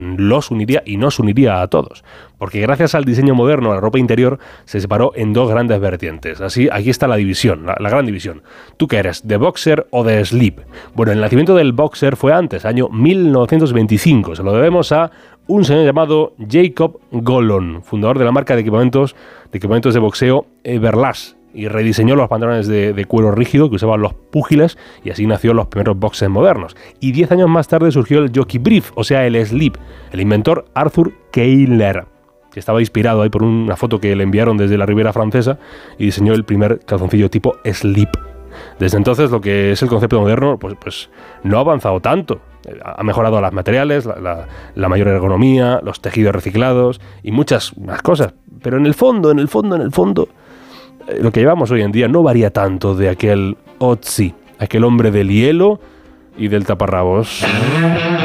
los uniría y nos uniría a todos. Porque gracias al diseño moderno, la ropa interior se separó en dos grandes vertientes. Así, aquí está la división, la gran división. ¿Tú qué eres, de boxer o de slip? Bueno, el nacimiento del boxer fue antes, año 1925. Se lo debemos a un señor llamado Jacob Golon, fundador de la marca de equipamientos de boxeo Everlast, y rediseñó los pantalones de cuero rígido que usaban los púgiles, y así nació los primeros boxers modernos. Y 10 años más tarde surgió el jockey brief, o sea, el slip, el inventor Arthur Kehler, que estaba inspirado ahí por una foto que le enviaron desde la Riviera Francesa, y diseñó el primer calzoncillo tipo slip. Desde entonces lo que es el concepto moderno pues no ha avanzado tanto. Ha mejorado los materiales, la mayor ergonomía, los tejidos reciclados y muchas más cosas. Pero en el fondo, lo que llevamos hoy en día no varía tanto de aquel Otzi, aquel hombre del hielo y del taparrabos.